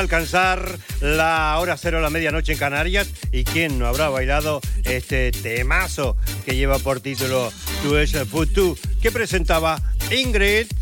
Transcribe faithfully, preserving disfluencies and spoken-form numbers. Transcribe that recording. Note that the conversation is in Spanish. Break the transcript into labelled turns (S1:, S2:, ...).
S1: Alcanzar la hora cero, la medianoche en Canarias, y quién no habrá bailado este temazo que lleva por título Tu es Futu, que presentaba Ingrid.